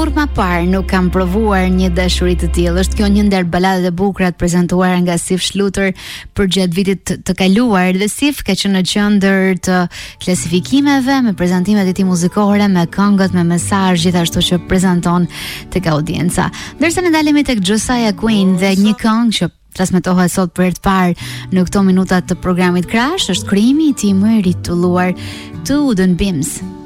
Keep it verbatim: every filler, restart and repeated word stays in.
Kurrë më parë nuk kam provuar një dashuri të tillë. Është kjo një ndër baladet e bukura të prezantuara nga Sif Schluter për gjatë vitit të, të kaluar dhe Sif ka qenë në qendër të klasifikimeve me prezantimet e tij muzikore, me këngët, me mesazh gjithashtu që prezanton tek audienca. Ndërsa ne dalemi tek Josiah Quinn dhe një këngë që transmetohet sot për herë të parë në këto minuta të programit Crash, është krijimi i tij më i rritulluar, Two Wooden Beams.